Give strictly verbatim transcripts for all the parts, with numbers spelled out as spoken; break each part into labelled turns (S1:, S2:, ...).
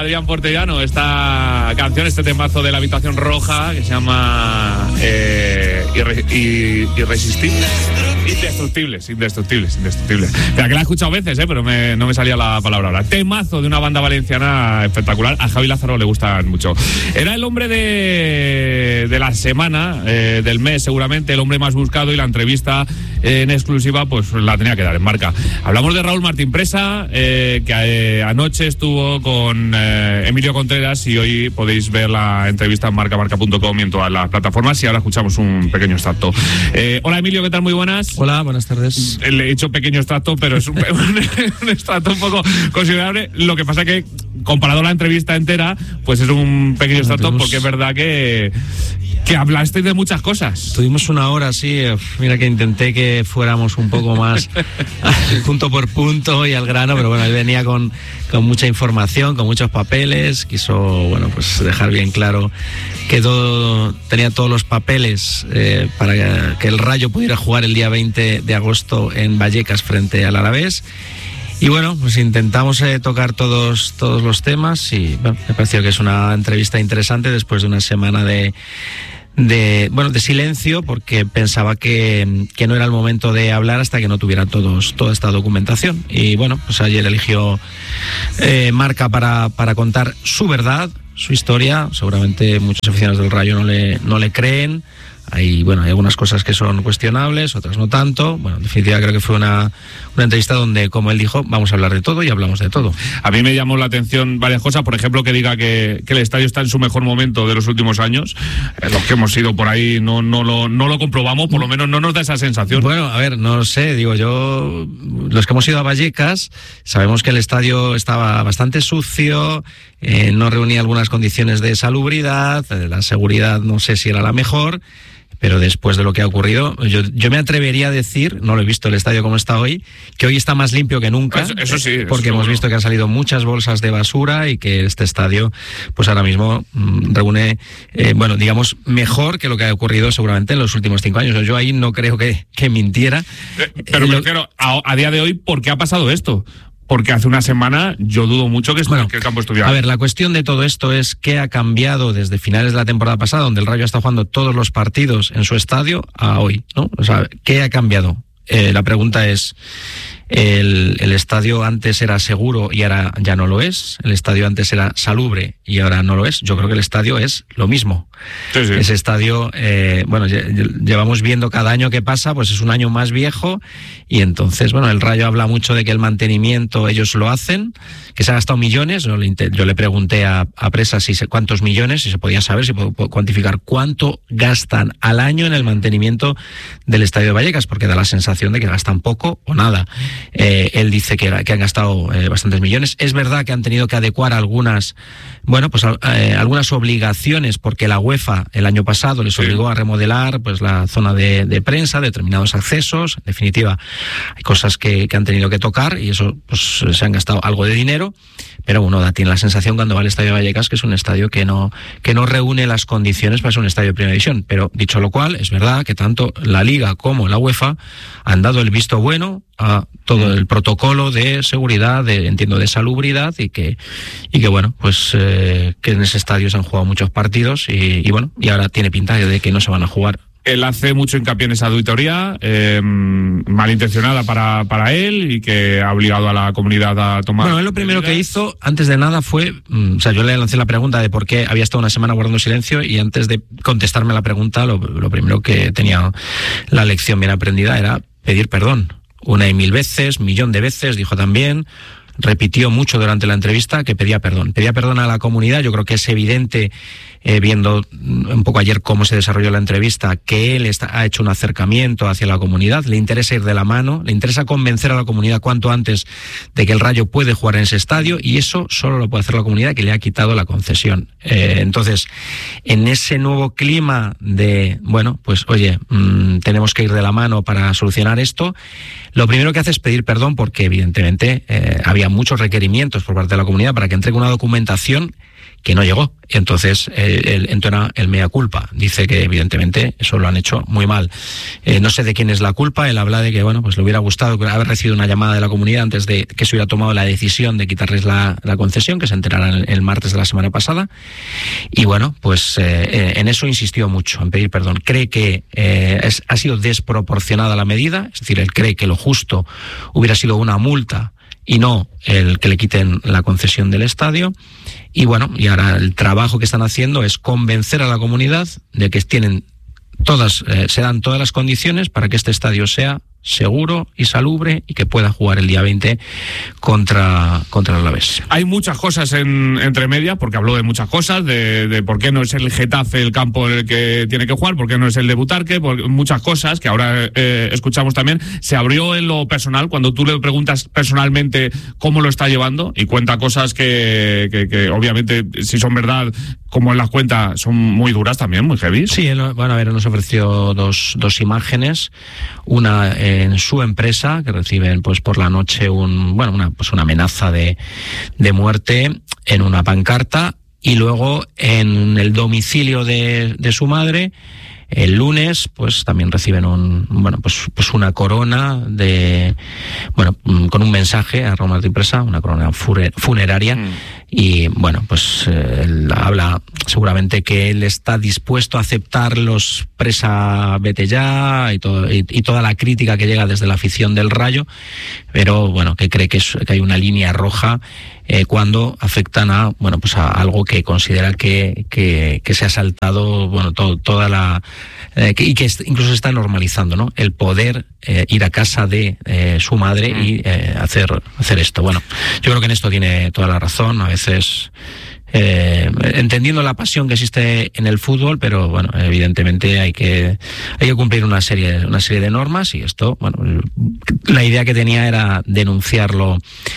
S1: Adrián Portellano esta canción, este temazo de La Habitación Roja, que se llama eh, irre, Irresistible. Indestructibles, indestructibles, indestructibles. Mira, que la he escuchado veces, eh, pero me, no me salía la palabra ahora. Temazo de una banda valenciana espectacular. A Javi Lázaro le gustan mucho. Era el hombre de, de la semana, eh, del mes seguramente, el hombre más buscado, y la entrevista eh, en exclusiva pues la tenía que dar en Marca. Hablamos de Raúl Martín Presa, eh, que eh, anoche estuvo con eh, Emilio Contreras, y hoy podéis ver la entrevista en marca marca punto com y en todas las plataformas, y ahora escuchamos un pequeño extracto. Eh, hola Emilio, ¿qué tal? Muy buenas.
S2: Hola, buenas tardes.
S1: Le he hecho pequeño extracto, pero es un, un extracto un poco considerable. Lo que pasa que, comparado a la entrevista entera, pues es un pequeño extracto, tuvimos... porque es verdad que, que hablasteis de muchas cosas.
S2: Tuvimos una hora, sí. Mira que intenté que fuéramos un poco más punto por punto y al grano, pero bueno, él venía con, con mucha información, con muchos papeles. Quiso, bueno, pues dejar bien claro que todo, tenía todos los papeles eh, para que, que el Rayo pudiera jugar el día veinte de agosto en Vallecas frente al Alavés. Y bueno, pues intentamos eh, tocar todos, todos los temas, y bueno, me pareció que es una entrevista interesante después de una semana de, de bueno, de silencio, porque pensaba que, que no era el momento de hablar hasta que no tuviera todos, toda esta documentación. Y bueno, pues ayer eligió eh, Marca para, para contar su verdad, su historia. Seguramente muchos aficionados del Rayo no le, no le creen. Hay, bueno, hay algunas cosas que son cuestionables, otras no tanto. Bueno, en definitiva creo que fue una, una entrevista donde, como él dijo, vamos a hablar de todo, y hablamos de todo.
S1: A mí me llamó la atención varias cosas. Por ejemplo, que diga que, que el estadio está en su mejor momento de los últimos años. Eh, los que hemos ido por ahí no, no, lo, no lo comprobamos, por lo menos no nos da esa sensación.
S2: Bueno, a ver, no sé, digo yo, los que hemos ido a Vallecas sabemos que el estadio estaba bastante sucio, eh, no reunía algunas condiciones de salubridad, eh, la seguridad no sé si era la mejor. Pero después de lo que ha ocurrido, yo, yo me atrevería a decir, no lo he visto el estadio como está hoy, que hoy está más limpio que nunca.
S1: Eso, eso sí.
S2: Porque
S1: eso
S2: hemos
S1: seguro.
S2: visto que han salido muchas bolsas de basura, y que este estadio, pues ahora mismo mmm, reúne, eh, bueno, digamos, mejor que lo que ha ocurrido seguramente en los últimos cinco años. Yo ahí no creo que, que mintiera.
S1: Eh, pero me refiero, a, a día de hoy, ¿por qué ha pasado esto? Porque hace una semana yo dudo mucho que, bueno, que el campo estuviera.
S2: A ver, la cuestión de todo esto es qué ha cambiado desde finales de la temporada pasada, donde el Rayo está jugando todos los partidos en su estadio, a hoy, ¿no? O sea, ¿qué ha cambiado? Eh, la pregunta es, el, el estadio antes era seguro y ahora ya no lo es. El estadio antes era salubre y ahora no lo es. Yo creo que el estadio es lo mismo.
S1: Sí, sí.
S2: Ese estadio, eh, bueno, llevamos viendo cada año que pasa, pues es un año más viejo, y entonces, bueno, el Rayo habla mucho de que el mantenimiento ellos lo hacen, que se ha gastado millones. Yo le, yo le pregunté a, a Presa si se, cuántos millones, si se podía saber, si puedo, puedo cuantificar cuánto gastan al año en el mantenimiento del estadio de Vallecas, porque da la sensación de que gastan poco o nada. Eh, él dice que, que han gastado eh, bastantes millones. Es verdad que han tenido que adecuar algunas, bueno, pues eh, algunas obligaciones, porque la UEFA el año pasado les obligó a remodelar pues la zona de, de prensa, determinados accesos. En definitiva, hay cosas que, que han tenido que tocar, y eso pues se han gastado algo de dinero. Pero uno tiene la sensación cuando va al estadio de Vallecas que es un estadio que no, que no reúne las condiciones para ser un estadio de primera división. Pero dicho lo cual, es verdad que tanto la Liga como la UEFA han dado el visto bueno a todo el protocolo de seguridad, de, entiendo, de salubridad, y que, y que bueno, pues eh, que en ese estadio se han jugado muchos partidos, y, y bueno, y ahora tiene pinta de que no se van a jugar.
S1: Él hace mucho hincapié en esa auditoría eh, malintencionada para, para él, y que ha obligado a la comunidad a tomar...
S2: Bueno, él lo primero medidas. que hizo, antes de nada, fue... O sea, yo le lancé la pregunta de por qué había estado una semana guardando silencio, y antes de contestarme la pregunta, lo, lo primero que tenía la lección bien aprendida era pedir perdón. Una y mil veces, millón de veces, dijo también... Repitió mucho durante la entrevista que pedía perdón. Pedía perdón a la comunidad. Yo creo que es evidente, eh, viendo un poco ayer cómo se desarrolló la entrevista, que él está, ha hecho un acercamiento hacia la comunidad. Le interesa ir de la mano, le interesa convencer a la comunidad cuanto antes de que el Rayo puede jugar en ese estadio, y eso solo lo puede hacer la comunidad que le ha quitado la concesión. Eh, entonces, en ese nuevo clima de, bueno, pues oye, mmm, tenemos que ir de la mano para solucionar esto, lo primero que hace es pedir perdón, porque evidentemente eh, había muchos requerimientos por parte de la comunidad para que entregue una documentación que no llegó. Entonces, eh, él entona el mea culpa. Dice que, evidentemente, eso lo han hecho muy mal. Eh, no sé de quién es la culpa. Él habla de que, bueno, pues le hubiera gustado haber recibido una llamada de la comunidad antes de que se hubiera tomado la decisión de quitarles la, la concesión, que se enteraran el, el martes de la semana pasada. Y, bueno, pues eh, en eso insistió mucho, en pedir perdón. Cree que eh, es, ha sido desproporcionada la medida, es decir, él cree que lo justo hubiera sido una multa y no el que le quiten la concesión del estadio. Y bueno, y ahora el trabajo que están haciendo es convencer a la comunidad de que tienen todas, eh, se dan todas las condiciones para que este estadio sea seguro y salubre y que pueda jugar el día veinte contra, contra el Alavés.
S1: Hay muchas cosas en, entre medias, porque habló de muchas cosas, de, de por qué no es el Getafe el campo en el que tiene que jugar, por qué no es el de Butarque, por muchas cosas que ahora eh, escuchamos también. Se abrió en lo personal, cuando tú le preguntas personalmente cómo lo está llevando, y cuenta cosas que, que, que obviamente, si son verdad, como él las cuenta, son muy duras también, muy heavy.
S2: Sí, él, bueno, a ver, nos ofreció dos, dos imágenes, una eh, en su empresa, que reciben pues por la noche un bueno una pues una amenaza de, de muerte en una pancarta, y luego en el domicilio de, de su madre el lunes pues también reciben un bueno pues pues una corona de bueno con un mensaje a Raúl Martín Presa, una corona funeraria. Mm. Y bueno, pues eh, él habla seguramente que él está dispuesto a aceptar los Presa vete ya y, todo, y, y toda la crítica que llega desde la afición del Rayo, pero bueno, que cree que, es, que hay una línea roja eh, cuando afectan a bueno pues a algo que considera que, que, que se ha saltado bueno todo, toda la eh, que, y que incluso se está normalizando, ¿no? El poder eh, ir a casa de eh, su madre y eh, hacer hacer esto. Bueno, yo creo que en esto tiene toda la razón. A veces Eh, entendiendo la pasión que existe en el fútbol, pero bueno, evidentemente hay que hay que cumplir una serie una serie de normas, y esto, bueno, la idea que tenía era denunciarlo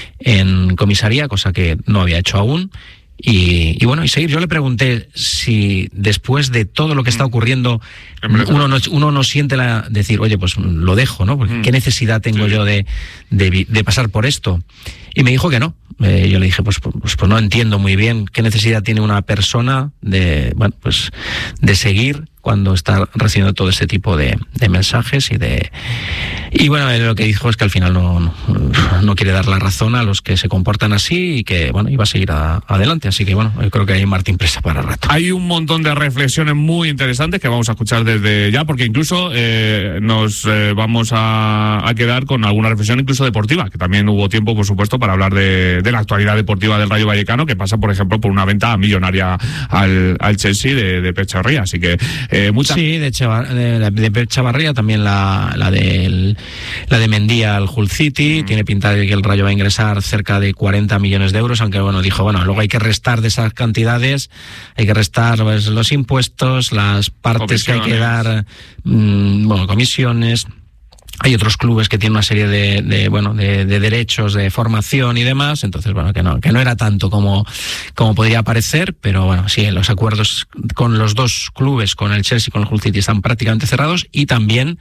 S2: en comisaría, cosa que no había hecho aún. Y, y bueno, y seguir. Yo le pregunté si después de todo lo que está ocurriendo uno no, uno no siente la decir, oye, pues lo dejo, ¿no? Porque ¿qué necesidad tengo yo de, de, de pasar por esto? Y me dijo que no. Eh, yo le dije, pues, pues, pues no entiendo muy bien qué necesidad tiene una persona de, bueno, pues de seguir cuando está recibiendo todo este tipo de, de mensajes y de y bueno, él lo que dijo es que al final no, no, no quiere dar la razón a los que se comportan así, y que bueno, iba a seguir a, adelante. Así que bueno, yo creo que hay Martín Presa para rato.
S1: Hay un montón de reflexiones muy interesantes que vamos a escuchar desde ya, porque incluso eh, nos eh, vamos a, a quedar con alguna reflexión incluso deportiva, que también hubo tiempo, por supuesto, para hablar de, de la actualidad deportiva del Rayo Vallecano, que pasa, por ejemplo, por una venta millonaria al, al Chelsea de, de Pep Chavarría. Así que eh, muchas...
S2: Sí, de, Chavar, de, de Pep Chavarría, también la, la del la de Mendía al Hull City. Mm. Tiene pinta de que el Rayo va a ingresar cerca de cuarenta millones de euros, aunque bueno, dijo, bueno, luego hay que restar de esas cantidades, hay que restar pues, los impuestos, las partes que hay que dar, mmm, bueno, comisiones. Hay otros clubes que tienen una serie de, de bueno, de, de derechos de formación y demás, entonces bueno, que no, que no era tanto como, como podría parecer, pero bueno, sí, los acuerdos con los dos clubes, con el Chelsea y con el Hull City, están prácticamente cerrados, y también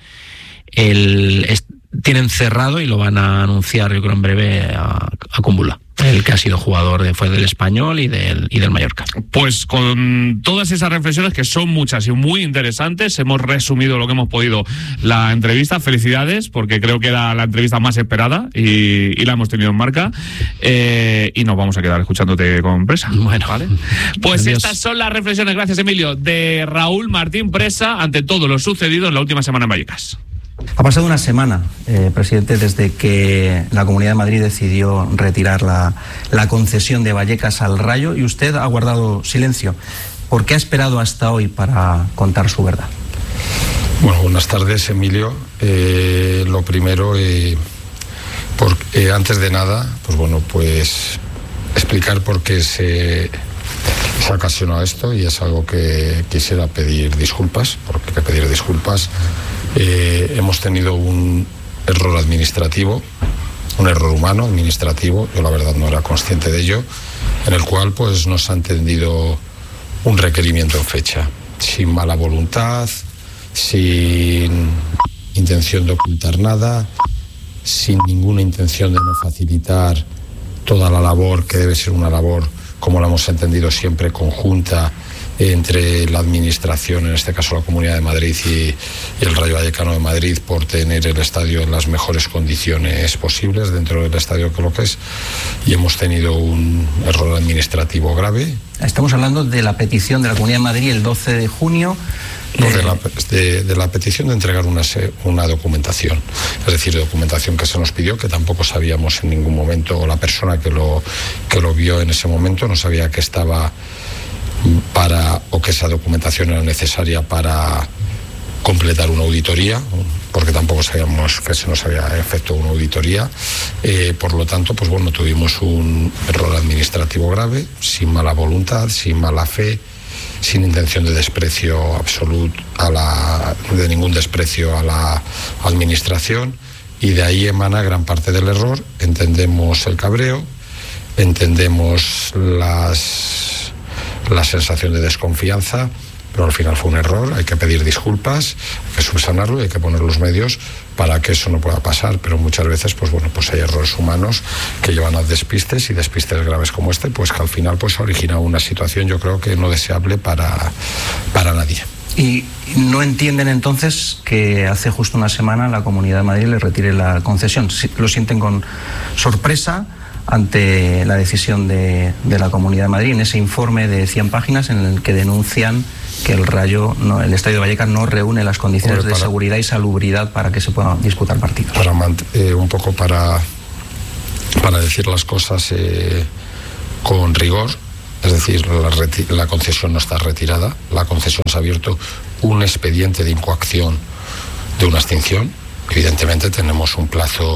S2: el es, tienen cerrado, y lo van a anunciar yo creo en breve, a, a Kumbula, el que ha sido jugador de, fue del Español y del, y del Mallorca.
S1: Pues con todas esas reflexiones, que son muchas y muy interesantes, hemos resumido lo que hemos podido la entrevista. Felicidades, porque creo que era la entrevista más esperada y, y la hemos tenido en marca, eh, y nos vamos a quedar escuchándote con Presa.
S2: Bueno,
S1: ¿vale? Pues
S2: adiós.
S1: Estas son las reflexiones, gracias Emilio, de Raúl Martín Presa ante todo lo sucedido en la última semana en Vallecas.
S3: Ha pasado una semana, eh, presidente, desde que la Comunidad de Madrid decidió retirar la, la concesión de Vallecas al Rayo, y usted ha guardado silencio. ¿Por qué ha esperado hasta hoy para contar su verdad?
S4: Bueno, buenas tardes, Emilio. Eh, lo primero, eh, por, eh, antes de nada, pues bueno, pues explicar por qué se, se ocasionó esto, y es algo que quisiera pedir disculpas, porque pedir disculpas. Eh, hemos tenido un error administrativo, un error humano administrativo, yo la verdad no era consciente de ello, en el cual pues nos ha entendido un requerimiento en fecha, sin mala voluntad, sin intención de ocultar nada, sin ninguna intención de no facilitar toda la labor, que debe ser una labor, como la hemos entendido siempre, conjunta entre la administración, en este caso la Comunidad de Madrid y, y el Rayo Vallecano de Madrid, por tener el estadio en las mejores condiciones posibles dentro del estadio que lo que es, y hemos tenido un error administrativo grave.
S3: Estamos hablando de la petición de la Comunidad de Madrid el doce de junio.
S4: No, de, la, de, de la petición de entregar una, una documentación, es decir, documentación que se nos pidió, que tampoco sabíamos en ningún momento, o la persona que lo, que lo vio en ese momento no sabía que estaba para, o que esa documentación era necesaria para completar una auditoría, porque tampoco sabíamos que se nos había efectuado una auditoría. Eh, por lo tanto, pues bueno, tuvimos un error administrativo grave, sin mala voluntad, sin mala fe, sin intención de desprecio absoluto, a la, de ningún desprecio a la administración, y de ahí emana gran parte del error. Entendemos el cabreo, entendemos las la sensación de desconfianza, pero al final fue un error, hay que pedir disculpas, hay que subsanarlo y hay que poner los medios para que eso no pueda pasar, pero muchas veces pues bueno, pues hay errores humanos que llevan a despistes, y despistes graves como este, pues que al final pues origina una situación, yo creo que no deseable para, para nadie.
S3: ¿Y no entienden entonces que hace justo una semana la Comunidad de Madrid le retire la concesión? ¿Lo sienten con sorpresa ante la decisión de, de la Comunidad de Madrid en ese informe de cien páginas en el que denuncian que el Rayo, no, el Estadio de Vallecas no reúne las condiciones Hombre, para, de seguridad y salubridad para que se puedan disputar partidos?
S4: Para eh, un poco para, para decir las cosas eh, con rigor, es decir, la, la concesión no está retirada, la concesión se ha abierto un expediente de incoacción de una extinción. Evidentemente tenemos un plazo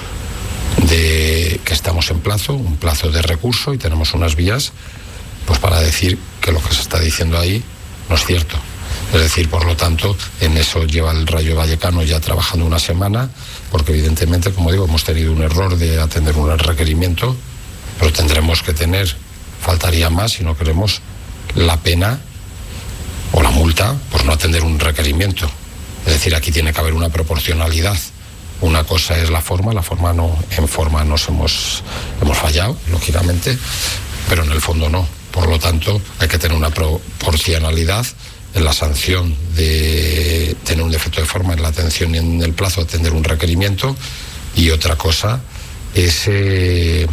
S4: de que estamos en plazo, un plazo de recurso, y tenemos unas vías pues para decir que lo que se está diciendo ahí no es cierto. Es decir, por lo tanto, en eso lleva el Rayo Vallecano ya trabajando una semana, porque evidentemente, como digo, hemos tenido un error de atender un requerimiento, pero tendremos que tener, faltaría más si no queremos la pena o la multa por no atender un requerimiento. Es decir, aquí tiene que haber una proporcionalidad. Una cosa es la forma, la forma no, en forma nos hemos, hemos fallado, lógicamente, pero en el fondo no. Por lo tanto, hay que tener una proporcionalidad en la sanción de tener un defecto de forma, en la atención y en el plazo de atender un requerimiento, y otra cosa es, eh,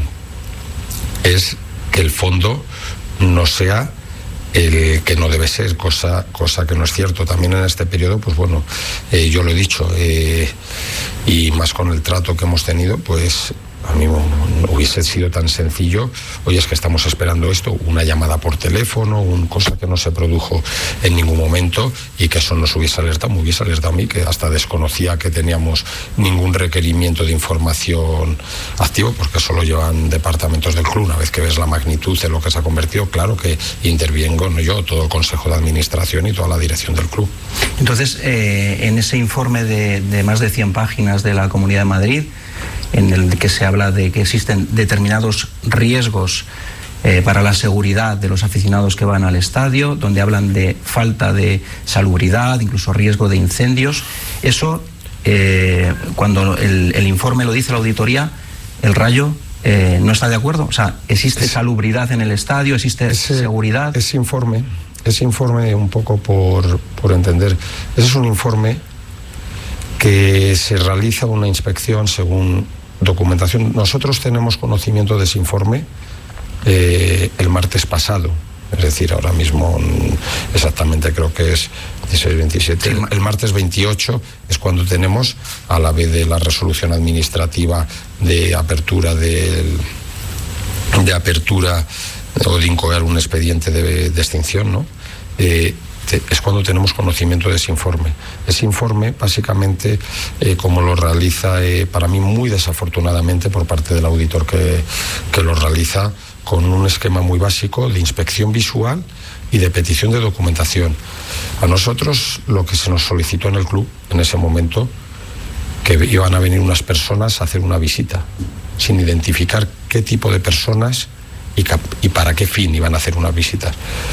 S4: es que el fondo no sea el que no debe ser, cosa, cosa que no es cierto. También en este periodo, pues bueno, eh, yo lo he dicho, eh, y más con el trato que hemos tenido, pues a mí no hubiese sido tan sencillo. Oye, es que estamos esperando esto, una llamada por teléfono, una cosa que no se produjo en ningún momento, y que eso nos hubiese alertado, me hubiese alertado a mí, que hasta desconocía que teníamos ningún requerimiento de información activo, porque eso lo llevan departamentos del club. Una vez que ves la magnitud de lo que se ha convertido, claro que intervengo no yo, todo el Consejo de Administración y toda la dirección del club.
S3: Entonces, eh, en ese informe de, de más de cien páginas de la Comunidad de Madrid, en el que se habla de que existen determinados riesgos eh, para la seguridad de los aficionados que van al estadio, donde hablan de falta de salubridad, incluso riesgo de incendios. Eso, eh, cuando el, el informe lo dice la auditoría, el Rayo eh, no está de acuerdo. O sea, ¿existe salubridad en el estadio? ¿Existe ese, seguridad?
S4: Ese informe, ese informe, un poco por, por entender, ese es un informe que se realiza una inspección según documentación. Nosotros tenemos conocimiento de ese informe eh, el martes pasado, es decir, ahora mismo exactamente creo que es dieciséis veintisiete, sí. el, el martes veintiocho es cuando tenemos, a la vez de la resolución administrativa de apertura del, de apertura o de incoar un expediente de, de extinción, ¿no? Eh, es cuando tenemos conocimiento de ese informe. Ese informe, básicamente, eh, como lo realiza, eh, para mí muy desafortunadamente, por parte del auditor que, que lo realiza, con un esquema muy básico de inspección visual y de petición de documentación. A nosotros lo que se nos solicitó en el club, en ese momento, que iban a venir unas personas a hacer una visita, sin identificar qué tipo de personas y, y para qué fin iban a hacer una visita.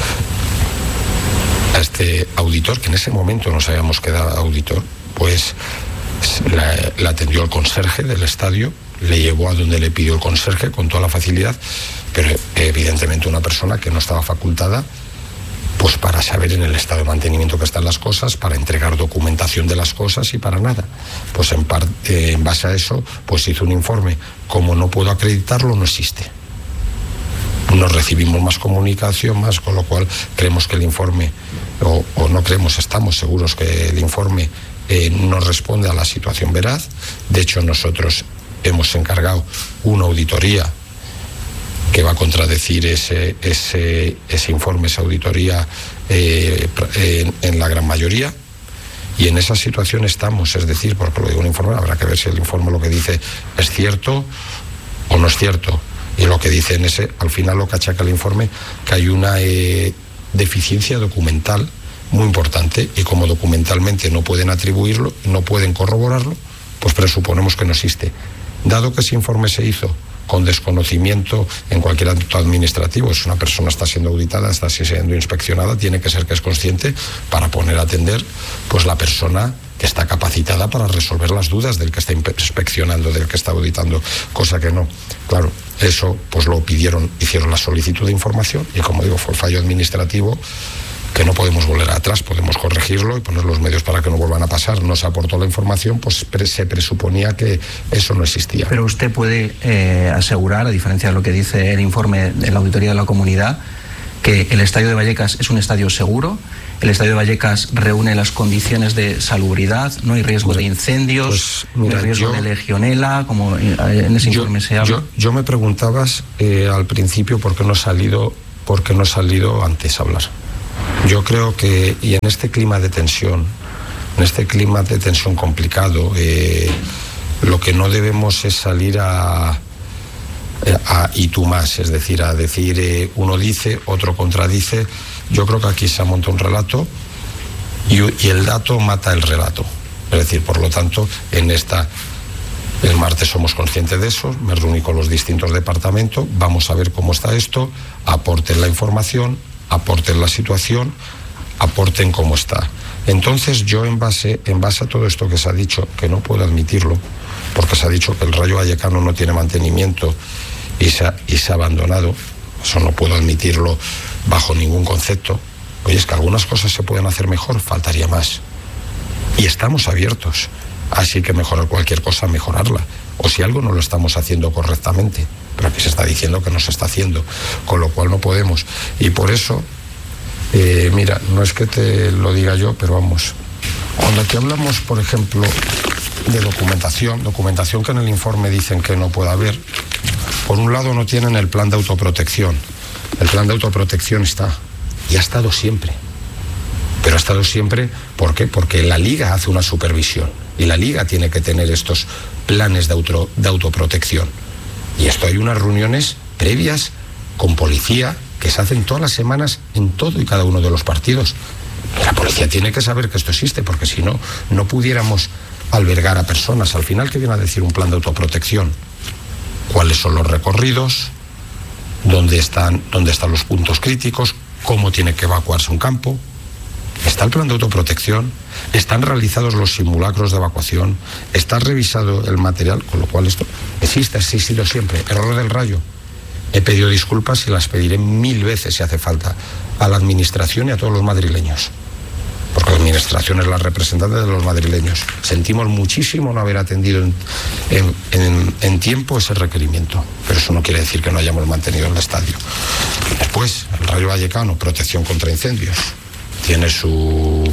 S4: A este auditor, que en ese momento no sabíamos que era auditor, pues la, la atendió el conserje del estadio, le llevó a donde le pidió el conserje con toda la facilidad, pero evidentemente una persona que no estaba facultada pues para saber en el estado de mantenimiento que están las cosas, para entregar documentación de las cosas y para nada. Pues en parte, en base a eso, pues hizo un informe. Como no puedo acreditarlo, no existe. No recibimos más comunicación, más, con lo cual creemos que el informe, o, o no creemos, estamos seguros que el informe eh, no responde a la situación veraz. De hecho, nosotros hemos encargado una auditoría que va a contradecir ese, ese, ese informe, esa auditoría eh, en, en la gran mayoría, y en esa situación estamos. Es decir, porque lo digo un informe, habrá que ver si el informe lo que dice es cierto o no es cierto, y lo que dice en ese, al final lo que achaca el informe, que hay una eh, deficiencia documental muy importante, y como documentalmente no pueden atribuirlo, no pueden corroborarlo, pues presuponemos que no existe. Dado que ese informe se hizo con desconocimiento en cualquier acto administrativo, si una persona está siendo auditada, está siendo inspeccionada, tiene que ser que es consciente para poner a atender pues la persona que está capacitada para resolver las dudas del que está inspeccionando, del que está auditando, cosa que no. Claro, eso pues lo pidieron, hicieron la solicitud de información, y como digo, fue fallo administrativo que no podemos volver atrás, podemos corregirlo y poner los medios para que no vuelvan a pasar. No se aportó la información, pues pre se presuponía que eso no existía.
S3: Pero usted puede eh, asegurar, a diferencia de lo que dice el informe de la Auditoría de la Comunidad, que el estadio de Vallecas es un estadio seguro, el estadio de Vallecas reúne las condiciones de salubridad, no hay riesgo de incendios, pues, mira, no hay riesgo yo, de legionela, como en ese
S4: yo,
S3: informe se habla.
S4: Yo, yo me preguntabas eh, al principio por qué no he salido, por qué no he salido antes a hablar. Yo creo que, y en este clima de tensión, en este clima de tensión complicado, eh, lo que no debemos es salir a, a y tú más, es decir, a decir eh, uno dice, otro contradice. Yo creo que aquí se ha montado un relato y, y el dato mata el relato. Es decir, por lo tanto, en esta, el martes somos conscientes de eso, me reuní con los distintos departamentos, vamos a ver cómo está esto, aporten la información, aporten la situación, aporten cómo está. Entonces yo en base, en base a todo esto que se ha dicho, que no puedo admitirlo, porque se ha dicho que el Rayo Vallecano no tiene mantenimiento y se ha, y se ha abandonado, eso no puedo admitirlo bajo ningún concepto. Oye, es que algunas cosas se pueden hacer mejor, faltaría más. Y estamos abiertos, así que mejorar cualquier cosa, mejorarla. O si algo no lo estamos haciendo correctamente, pero aquí se está diciendo que no se está haciendo, con lo cual no podemos. Y por eso, eh, mira, no es que te lo diga yo, pero vamos, cuando aquí hablamos, por ejemplo, de documentación, documentación que en el informe dicen que no puede haber, por un lado no tienen el plan de autoprotección. El plan de autoprotección está, y ha estado siempre. Pero ha estado siempre, ¿por qué? Porque la Liga hace una supervisión, y la Liga tiene que tener estos planes de, auto, de autoprotección. Y esto hay unas reuniones previas con policía que se hacen todas las semanas en todo y cada uno de los partidos. Y la policía tiene que saber que esto existe, porque si no, no pudiéramos albergar a personas. Al final, ¿qué viene a decir un plan de autoprotección? ¿Cuáles son los recorridos? ¿Dónde están, dónde están los puntos críticos? ¿Cómo tiene que evacuarse un campo? Está el plan de autoprotección, están realizados los simulacros de evacuación, está revisado el material, con lo cual esto existe, ha existido siempre. Error del Rayo. He pedido disculpas y las pediré mil veces si hace falta a la administración y a todos los madrileños, porque la administración es la representante de los madrileños. Sentimos muchísimo no haber atendido en, en, en, en tiempo ese requerimiento, pero eso no quiere decir que no hayamos mantenido el estadio. Después, el Rayo Vallecano, protección contra incendios. Tiene su,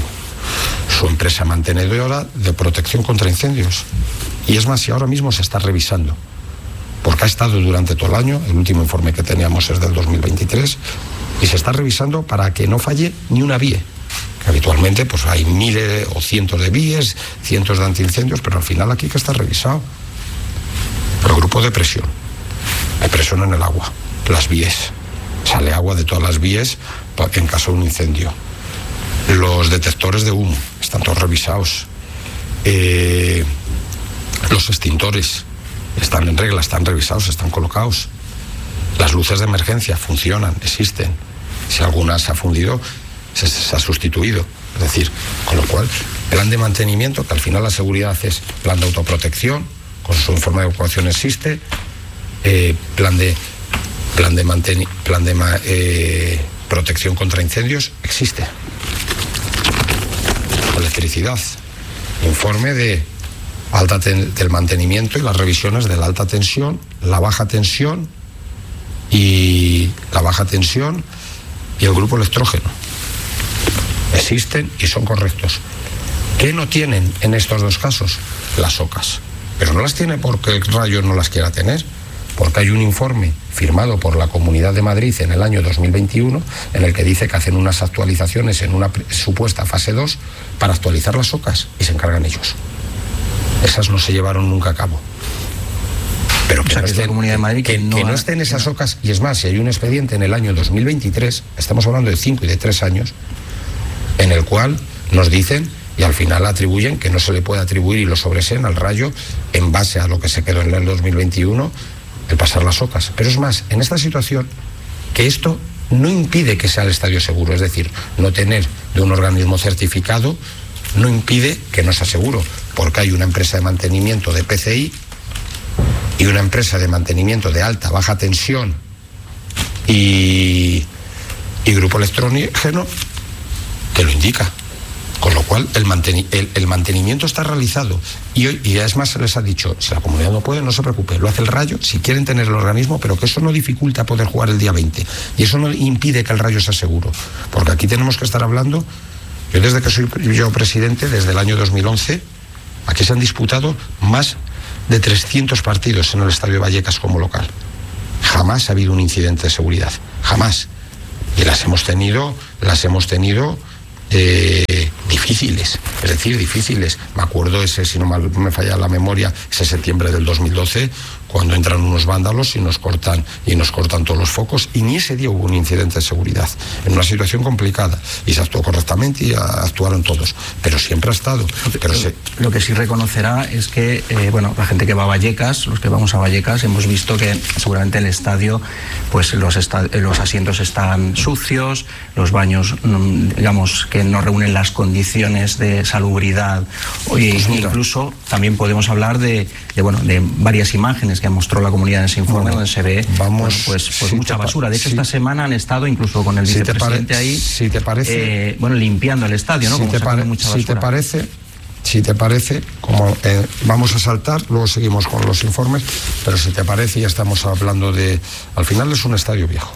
S4: su empresa mantenedora de protección contra incendios. Y es más, si ahora mismo se está revisando, porque ha estado durante todo el año, el último informe que teníamos es del dos mil veintitrés, y se está revisando para que no falle ni una vía. Que habitualmente pues hay miles o cientos de vías, cientos de antiincendios, pero al final aquí que está revisado. El grupo de presión, hay presión en el agua, las vías, sale agua de todas las vías en caso de un incendio. Los detectores de humo están todos revisados. Eh, los extintores están en regla, están revisados, están colocados. Las luces de emergencia funcionan, existen. Si alguna se ha fundido, se, se ha sustituido. Es decir, con lo cual, plan de mantenimiento, que al final la seguridad es plan de autoprotección, con su informe de evacuación existe, eh, plan de plan de, manten, plan de eh, protección contra incendios existe. Electricidad, informe de alta ten, del mantenimiento y las revisiones de la alta tensión, la baja tensión y la baja tensión y el grupo electrógeno. Existen y son correctos. ¿Qué no tienen en estos dos casos? Las ocas. Pero no las tiene porque el Rayo no las quiera tener, porque hay un informe firmado por la Comunidad de Madrid en el año dos mil veintiuno en el que dice que hacen unas actualizaciones en una supuesta fase dos para actualizar las ocas y se encargan ellos. Esas no se llevaron nunca a cabo. Pero que, o sea, no, que, estén, la Comunidad de Madrid que, que, no, que no estén esas no. ocas, y es más, si hay un expediente en el año dos mil veintitrés, estamos hablando de cinco y de tres años, en el cual nos dicen y al final atribuyen que no se le puede atribuir y lo sobreseen al Rayo en base a lo que se quedó en el dos mil veintiuno, el pasar las ocas. Pero es más, en esta situación, que esto no impide que sea el estadio seguro, es decir, no tener de un organismo certificado no impide que no sea seguro, porque hay una empresa de mantenimiento de P C I y una empresa de mantenimiento de alta, baja tensión y, y grupo electrógeno que lo indica. Con lo cual el, manteni el, el mantenimiento está realizado y, hoy, y es más se les ha dicho, si la comunidad no puede, no se preocupe, lo hace el Rayo si quieren tener el organismo, pero que eso no dificulta poder jugar el día veinte y eso no impide que el Rayo sea seguro, porque aquí tenemos que estar hablando, yo desde que soy yo presidente, desde el año dos mil once, aquí se han disputado más de trescientos partidos en el Estadio de Vallecas como local. Jamás ha habido un incidente de seguridad, jamás. Y las hemos tenido, las hemos tenido Eh, difíciles, es decir, difíciles. Me acuerdo ese, si no me falla la memoria, ese septiembre del dos mil doce, cuando entran unos vándalos y nos cortan y nos cortan todos los focos, y ni ese día hubo un incidente de seguridad, en una situación complicada, y se actuó correctamente y actuaron todos, pero siempre ha estado. Pero
S3: lo,
S4: se...
S3: lo que sí reconocerá es que, eh, bueno, la gente que va a Vallecas, los que vamos a Vallecas, hemos visto que seguramente el estadio, pues los, esta los asientos están sucios, los baños, digamos, que no reúnen las condiciones de salubridad, y pues incluso también podemos hablar de, de, bueno, de varias imágenes que mostró la comunidad en ese informe, bueno, donde se ve vamos, bueno, pues, pues si mucha basura. De hecho, si, esta semana han estado incluso con el si vicepresidente ahí,
S4: si te parece,
S3: eh, bueno, limpiando el estadio, ¿no?
S4: Si,
S3: como
S4: te, pare
S3: mucha
S4: si te parece, si te parece, como eh, vamos a saltar, luego seguimos con los informes, pero si te parece, ya estamos hablando de, al final es un estadio viejo.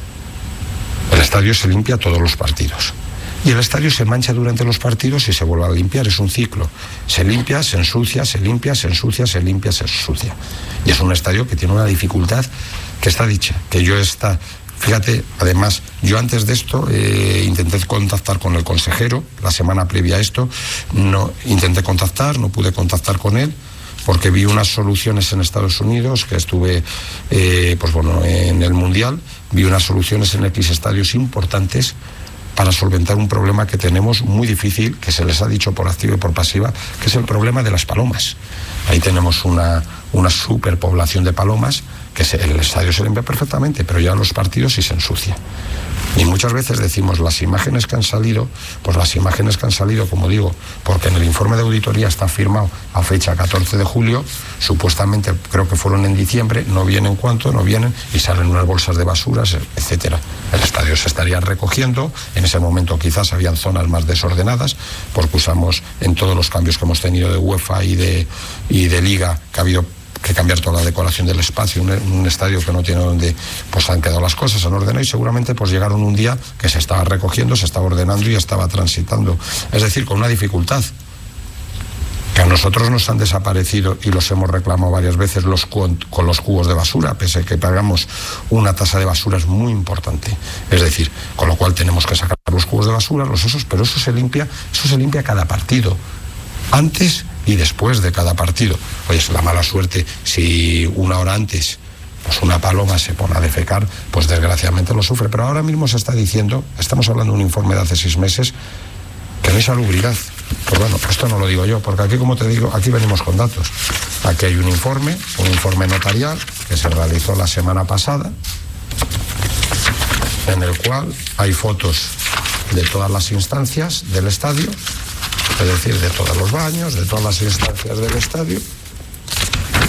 S4: El estadio se limpia todos los partidos. Y el estadio se mancha durante los partidos y se vuelve a limpiar, es un ciclo. Se limpia, se ensucia, se limpia, se ensucia, se limpia, se ensucia. Y es un estadio que tiene una dificultad que está dicha, que yo está... Fíjate, además, yo antes de esto eh, intenté contactar con el consejero, la semana previa a esto, no intenté contactar, no pude contactar con él, porque vi unas soluciones en Estados Unidos, que estuve, eh, pues bueno, en el Mundial, vi unas soluciones en X estadios importantes, para solventar un problema que tenemos muy difícil, que se les ha dicho por activa y por pasiva, que es el problema de las palomas. Ahí tenemos una, una superpoblación de palomas, que se, el estadio se limpia perfectamente, pero ya los partidos sí se ensucia. Y muchas veces decimos, las imágenes que han salido, pues las imágenes que han salido, como digo, porque en el informe de auditoría está firmado a fecha catorce de julio, supuestamente creo que fueron en diciembre, no vienen cuánto, no vienen, y salen unas bolsas de basuras, etcétera. El estadio se estaría recogiendo, en ese momento quizás habían zonas más desordenadas, porque usamos en todos los cambios que hemos tenido de UEFA y de, y de Liga, que ha habido que cambiar toda la decoración del espacio, un, un estadio que no tiene donde, pues han quedado las cosas, han ordenado y seguramente pues llegaron un día que se estaba recogiendo, se estaba ordenando y estaba transitando. Es decir, con una dificultad, que a nosotros nos han desaparecido y los hemos reclamado varias veces los con, con los cubos de basura, pese a que pagamos una tasa de basura es muy importante. Es decir, con lo cual tenemos que sacar los cubos de basura, los esos, pero eso se limpia, eso se limpia cada partido, antes y después de cada partido. Oye, es la mala suerte, si una hora antes pues una paloma se pone a defecar, pues desgraciadamente lo sufre. Pero ahora mismo se está diciendo, estamos hablando de un informe de hace seis meses, que no hay salubridad. Pues bueno, esto no lo digo yo, porque aquí, como te digo, aquí venimos con datos. Aquí hay un informe, un informe notarial, que se realizó la semana pasada, en el cual hay fotos de todas las instancias del estadio, es decir, de todos los baños, de todas las instancias del estadio,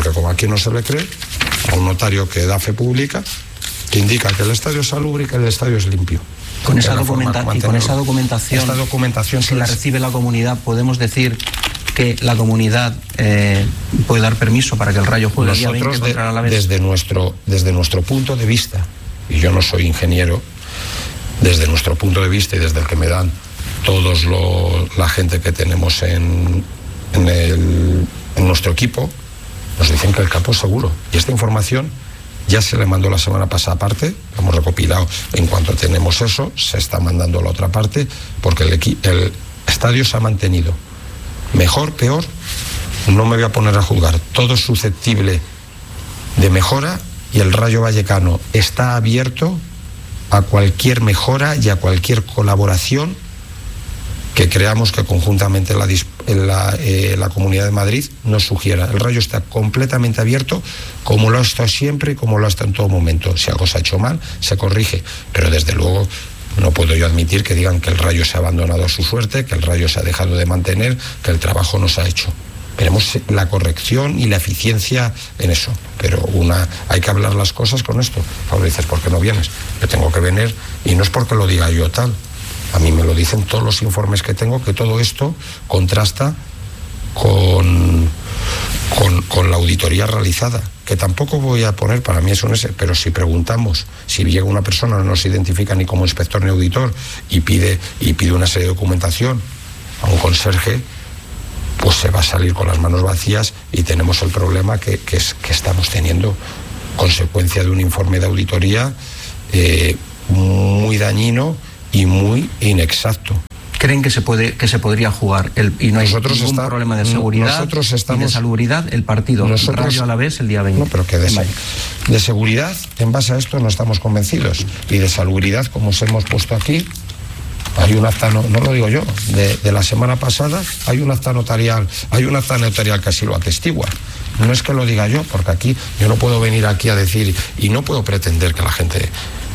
S4: porque como aquí no se le cree, a un notario que da fe pública, que indica que el estadio es salubre y que el estadio es limpio.
S3: Con esa, documenta y con esa documentación,
S4: esta documentación
S3: si la recibe la comunidad, podemos decir que la comunidad eh, puede dar permiso para que el Rayo juegue el día veinte contra el Alavés.
S4: Desde nuestro, desde nuestro punto de vista, y yo no soy ingeniero, desde nuestro punto de vista y desde el que me dan todos lo, la gente que tenemos en, en, el, en nuestro equipo, nos dicen que el campo es seguro. Y esta información ya se le mandó la semana pasada aparte, hemos recopilado, en cuanto tenemos eso, se está mandando a la otra parte, porque el, el estadio se ha mantenido. Mejor, peor, no me voy a poner a juzgar. Todo es susceptible de mejora y el Rayo Vallecano está abierto a cualquier mejora y a cualquier colaboración que creamos que conjuntamente la, la, eh, la Comunidad de Madrid nos sugiera. El Rayo está completamente abierto, como lo ha estado siempre y como lo ha estado en todo momento. Si algo se ha hecho mal, se corrige, pero desde luego no puedo yo admitir que digan que el Rayo se ha abandonado a su suerte, que el Rayo se ha dejado de mantener, que el trabajo no se ha hecho. Veremos la corrección y la eficiencia en eso, pero una hay que hablar las cosas con esto. Ahora dices, ¿por qué no vienes? Yo tengo que venir y no es porque lo diga yo tal. A mí me lo dicen todos los informes que tengo, que todo esto contrasta con, con, con la auditoría realizada, que tampoco voy a poner, para mí es un ese, pero si preguntamos, si llega una persona, no se identifica ni como inspector ni auditor y pide, y pide una serie de documentación a un conserje, pues se va a salir con las manos vacías y tenemos el problema que, que, es, que estamos teniendo, consecuencia de un informe de auditoría eh, muy dañino y muy inexacto.
S3: ¿Creen que se puede que se podría jugar el, y no hay
S4: nosotros
S3: ningún
S4: está,
S3: problema de seguridad
S4: nosotros estamos,
S3: y de salubridad el partido
S4: nosotros,
S3: Rayo Alavés el día veinte?
S4: No, pero que de, de seguridad, en base a esto no estamos convencidos. Y de salubridad, como os hemos puesto aquí, hay un acta, no, no lo digo yo, de, de la semana pasada, hay un acta notarial, hay un acta notarial que así lo atestigua. No es que lo diga yo, porque aquí yo no puedo venir aquí a decir, y no puedo pretender que la gente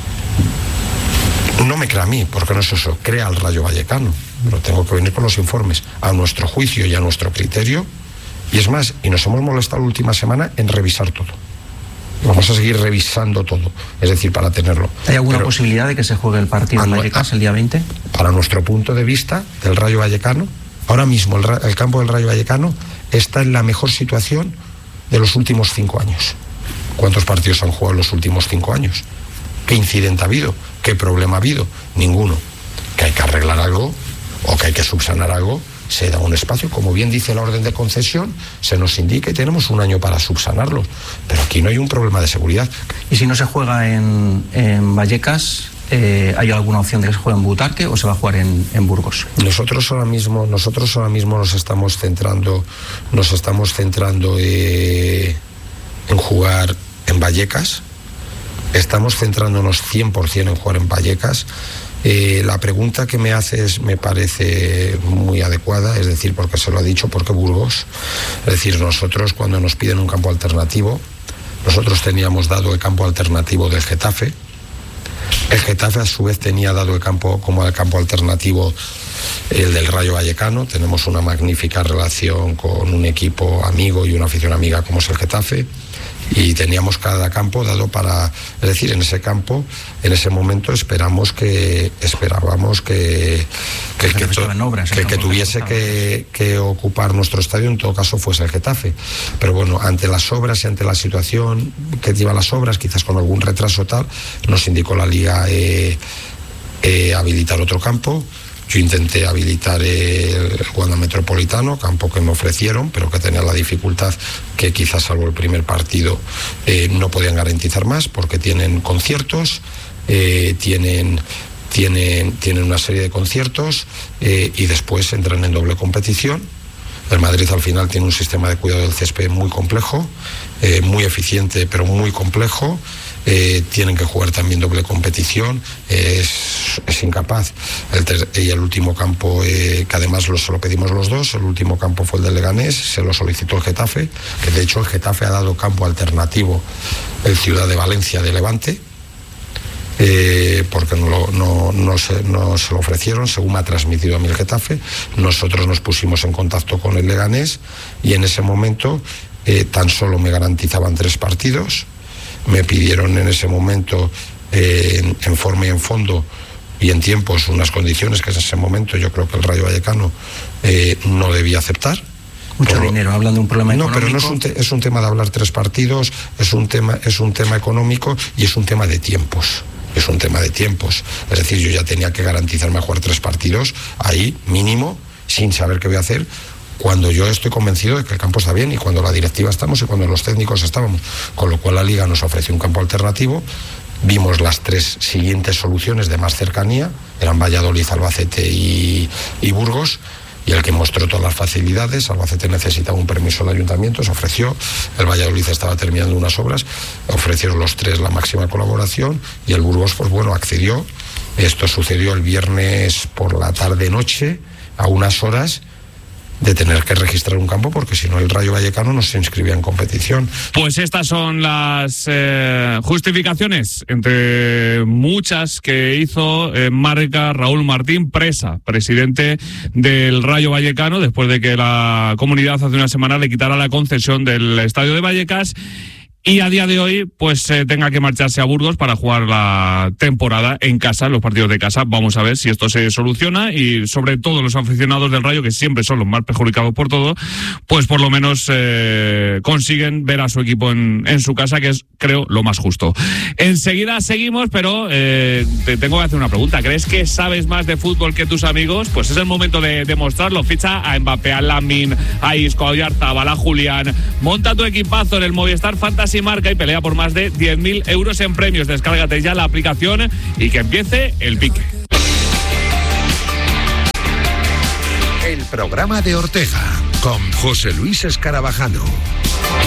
S4: no me crea a mí, porque no es eso, crea al Rayo Vallecano, pero tengo que venir con los informes a nuestro juicio y a nuestro criterio, y es más, y nos hemos molestado la última semana en revisar todo. Vamos a seguir revisando todo, es decir, para tenerlo.
S3: ¿Hay alguna
S4: pero,
S3: posibilidad de que se juegue el partido en Vallecas el día veinte?
S4: Para nuestro punto de vista del Rayo Vallecano, ahora mismo el, el campo del Rayo Vallecano está en la mejor situación de los últimos cinco años. ¿Cuántos partidos han jugado en los últimos cinco años? ¿Qué incidente ha habido? ¿Qué problema ha habido? Ninguno. Que hay que arreglar algo o que hay que subsanar algo, se da un espacio, como bien dice la orden de concesión, se nos indica y tenemos un año para subsanarlo. Pero aquí no hay un problema de seguridad.
S3: ¿Y si no se juega en, en Vallecas, eh, hay alguna opción de que se juegue en Butarque o se va a jugar en, en Burgos?
S4: Nosotros ahora mismo, nosotros ahora mismo nos estamos centrando, nos estamos centrando eh, en jugar en Vallecas. Estamos centrándonos cien por ciento en jugar en Vallecas. Eh, la pregunta que me haces me parece muy adecuada, es decir, porque se lo ha dicho, porque Burgos. Es decir, nosotros cuando nos piden un campo alternativo, nosotros teníamos dado el campo alternativo del Getafe. El Getafe a su vez tenía dado el campo como el campo alternativo el del Rayo Vallecano. Tenemos una magnífica relación con un equipo amigo y una afición amiga como es el Getafe. Y teníamos cada campo dado para, es decir, en ese campo, en ese momento esperamos que, esperábamos que, que, que, to, obras, que, que tuviese que, que ocupar nuestro estadio, en todo caso fuese el Getafe. Pero bueno, ante las obras y ante la situación que lleva las obras, quizás con algún retraso tal, nos indicó la Liga eh, eh, habilitar otro campo. Yo intenté habilitar el Wanda Metropolitano, campo que me ofrecieron, pero que tenía la dificultad que quizás salvo el primer partido eh, no podían garantizar más, porque tienen conciertos, eh, tienen, tienen, tienen una serie de conciertos eh, y después entran en doble competición. El Madrid al final tiene un sistema de cuidado del césped muy complejo, eh, muy eficiente pero muy complejo. Eh, tienen que jugar también doble competición, eh, es, es incapaz. El ter- y el último campo, eh, que además lo, se lo pedimos los dos, el último campo fue el del Leganés, se lo solicitó el Getafe, que de hecho el Getafe ha dado campo alternativo el Ciudad de Valencia de Levante, eh, porque no, lo, no, no, se, no se lo ofrecieron, según me ha transmitido a mí el Getafe. Nosotros nos pusimos en contacto con el Leganés y en ese momento eh, tan solo me garantizaban tres partidos. Me pidieron en ese momento, eh, en, en forma y en fondo y en tiempos, unas condiciones que en ese momento yo creo que el Rayo Vallecano eh, no debía aceptar.
S3: Mucho Por, dinero, hablan de un problema
S4: no,
S3: económico.
S4: No, pero no es un, te, es un tema de hablar tres partidos, es un tema, es un tema económico y es un tema de tiempos. Es un tema de tiempos. Es decir, yo ya tenía que garantizarme a jugar tres partidos ahí, mínimo, sin saber qué voy a hacer, cuando yo estoy convencido de que el campo está bien y cuando la directiva estamos y cuando los técnicos estábamos. Con lo cual la Liga nos ofreció un campo alternativo. Vimos las tres siguientes soluciones de más cercanía, eran Valladolid, Albacete y, y Burgos, y el que mostró todas las facilidades. Albacete necesitaba un permiso del ayuntamiento, se ofreció. El Valladolid estaba terminando unas obras, ofrecieron los tres la máxima colaboración, y el Burgos, pues bueno, accedió. Esto sucedió el viernes por la tarde-noche, a unas horas de tener que registrar un campo, porque si no el Rayo Vallecano no se inscribía en competición.
S1: Pues estas son las eh, justificaciones, entre muchas, que hizo eh, Marca Raúl Martín Presa, presidente del Rayo Vallecano, después de que la comunidad hace una semana le quitara la concesión del estadio de Vallecas y a día de hoy pues eh, tenga que marcharse a Burgos para jugar la temporada en casa, los partidos de casa. Vamos a ver si esto se soluciona, y sobre todo los aficionados del Rayo, que siempre son los más perjudicados por todo, pues por lo menos eh, consiguen ver a su equipo en, en su casa, que es, creo, lo más justo. Enseguida seguimos, pero eh, te tengo que hacer una pregunta. ¿Crees que sabes más de fútbol que tus amigos? Pues es el momento de demostrarlo. Ficha a Mbappé, a Lamine, a Isco, a Oyarzabal, a Julián. Monta tu equipazo en el Movistar Fantasy Marca y pelea por más de diez mil euros en premios. Descárgate ya la aplicación y que empiece el pique.
S5: El programa de Ortega con José Luis Escarabajano.